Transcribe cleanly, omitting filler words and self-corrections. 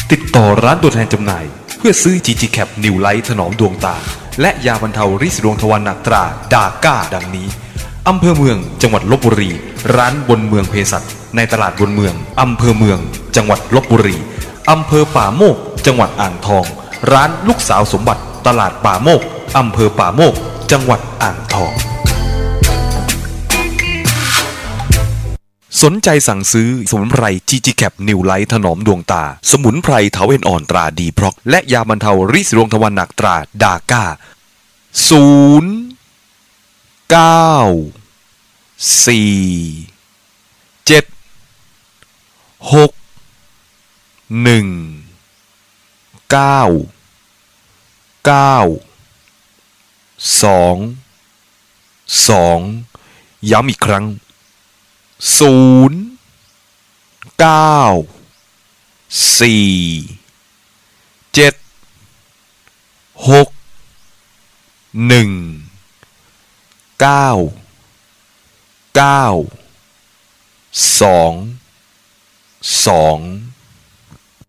ติดต่อร้านตัวแทนจำหน่ายเพื่อซื้อ GG Cap New Light ถนอมดวงตาและยาบรรเทาริดดวงทวารหนักตราดาก้าดังนี้อำเภอเมืองจังหวัดลพบุรีร้านบนเมืองเภสัชในตลาดบนเมืองอำเภอเมืองจังหวัดลพบุรีอำเภอป่าโมกจังหวัดอ่างทองร้านลูกสาวสมบัติตลาดป่าโมกอำเภอป่าโมกจังหวัดอ่างทองสนใจสั่งซื้อสมุนไพร GG Cap New Light ถนอมดวงตาสมุนไพรเถาเอ็นอ่อนตราดีพร็อกและยาบรรเทาริดดวงทวารหนักตราดาก้า0947192ย้ำอีกครั้ง0947192